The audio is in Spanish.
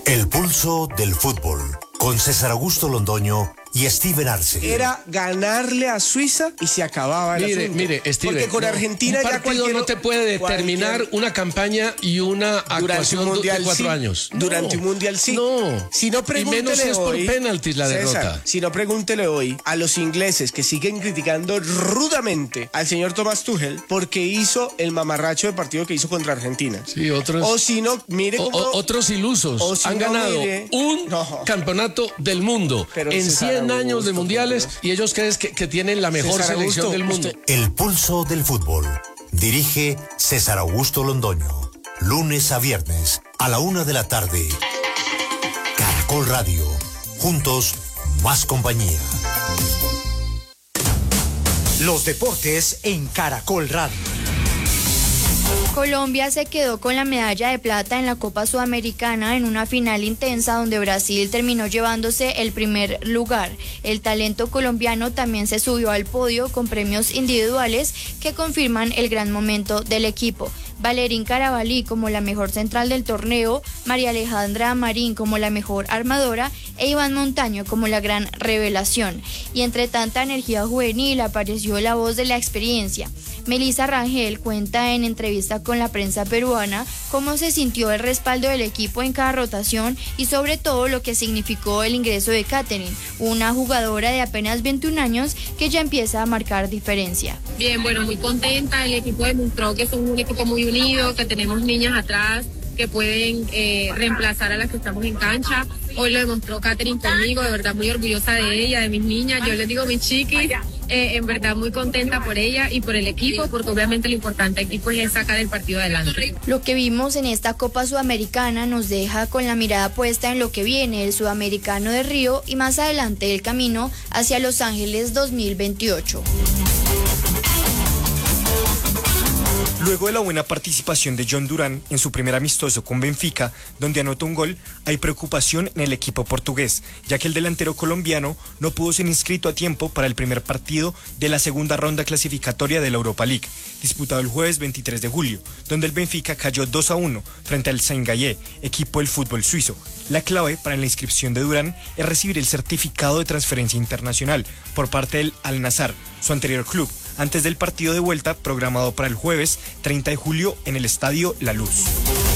El pulso del fútbol, con César Augusto Londoño y Steven Arce. Era ganarle a Suiza y se acababa el asunto. Mire, Steven, porque con Argentina un partido no te puede determinar una campaña y una actuación de 4 años. Durante un mundial sí. No. Si no, pregúntele y menos si es por hoy, penaltis la César, derrota. si no, pregúntele hoy a los ingleses que siguen criticando rudamente al señor Thomas Tuchel porque hizo el mamarracho de partido que hizo contra Argentina. Sí, otros. O si no, mire cómo... otros ilusos han ganado un campeonato del mundo en 100 años de mundiales y ellos creen que tienen la mejor selección del mundo. El pulso del fútbol. Dirige César Augusto Londoño. Lunes a viernes a la 1 de la tarde. Caracol Radio. Juntos, más compañía. Los deportes en Caracol Radio. Colombia se quedó con la medalla de plata en la Copa Sudamericana en una final intensa donde Brasil terminó llevándose el primer lugar. El talento colombiano también se subió al podio con premios individuales que confirman el gran momento del equipo. Valerín Carabalí como la mejor central del torneo, María Alejandra Marín como la mejor armadora e Iván Montaño como la gran revelación. Y entre tanta energía juvenil apareció la voz de la experiencia. Melissa Rangel cuenta en entrevista con la prensa peruana cómo se sintió el respaldo del equipo en cada rotación y sobre todo lo que significó el ingreso de Katherine, una jugadora de apenas 21 años que ya empieza a marcar diferencia. Bien, bueno, muy contenta, el equipo demostró que somos un equipo muy unido, que tenemos niñas atrás que pueden reemplazar a las que estamos en cancha. Hoy lo demostró Katherine conmigo, de verdad muy orgullosa de ella, de mis niñas, yo les digo mis chiquis, en verdad muy contenta por ella y por el equipo, porque obviamente lo importante aquí pues es sacar el partido adelante. Lo que vimos en esta Copa Sudamericana nos deja con la mirada puesta en lo que viene, el Sudamericano de Río y más adelante el camino hacia Los Ángeles 2028. Luego de la buena participación de John Durán en su primer amistoso con Benfica, donde anotó un gol, hay preocupación en el equipo portugués, ya que el delantero colombiano no pudo ser inscrito a tiempo para el primer partido de la segunda ronda clasificatoria de la Europa League, disputado el jueves 23 de julio, donde el Benfica cayó 2-1 frente al Saint-Gallen, equipo del fútbol suizo. La clave para la inscripción de Durán es recibir el certificado de transferencia internacional por parte del Al-Nassr, su anterior club, antes del partido de vuelta programado para el jueves 30 de julio en el Estadio La Luz.